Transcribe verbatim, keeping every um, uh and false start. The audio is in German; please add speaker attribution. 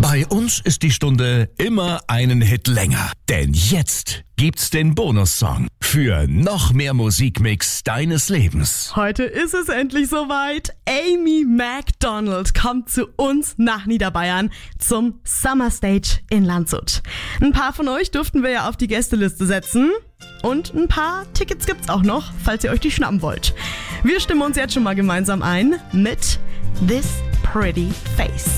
Speaker 1: Bei uns ist die Stunde immer einen Hit länger. Denn jetzt gibt's den Bonussong für noch mehr Musikmix deines Lebens.
Speaker 2: Heute ist es endlich soweit. Amy Macdonald kommt zu uns nach Niederbayern zum Summer Stage in Landshut. Ein paar von euch durften wir ja auf die Gästeliste setzen. Und ein paar Tickets gibt's auch noch, falls ihr euch die schnappen wollt. Wir stimmen uns jetzt schon mal gemeinsam ein mit This Pretty Face.